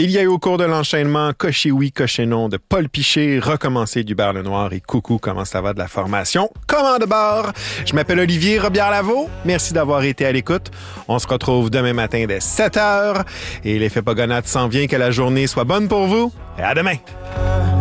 Il y a eu au cours de l'enchaînement Cocher oui, cocher non de Paul Piché, Recommencer d'Hubert Lenoir et Coucou, comment ça va de la formation Comment de bord. Je m'appelle Olivier Robillard-Lavaux. Merci d'avoir été à l'écoute. On se retrouve demain matin dès 7h. Et l'effet Pogonade s'en vient. Que la journée soit bonne pour vous. Et à demain.